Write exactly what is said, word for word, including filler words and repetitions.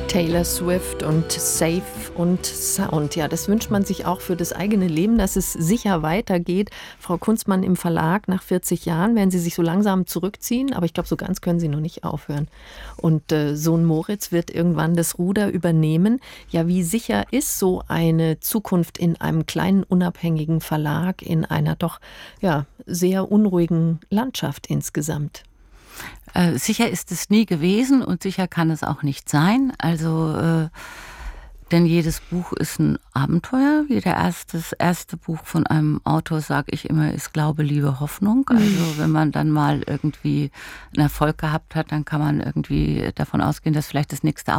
Taylor Swift und Safe und Sound. Ja, das wünscht man sich auch für das eigene Leben, dass es sicher weitergeht. Frau Kunstmann, im Verlag nach vierzig Jahren werden Sie sich so langsam zurückziehen, aber ich glaube, so ganz können Sie noch nicht aufhören. Und äh, Sohn Moritz wird irgendwann das Ruder übernehmen. Ja, wie sicher ist so eine Zukunft in einem kleinen, unabhängigen Verlag in einer doch ja, sehr unruhigen Landschaft insgesamt? Äh, sicher ist es nie gewesen und sicher kann es auch nicht sein. Also, äh, denn jedes Buch ist ein Abenteuer. Wie der erste, das erste Buch von einem Autor, sage ich immer, ist Glaube, Liebe, Hoffnung. Also wenn man dann mal irgendwie einen Erfolg gehabt hat, dann kann man irgendwie davon ausgehen, dass vielleicht das nächste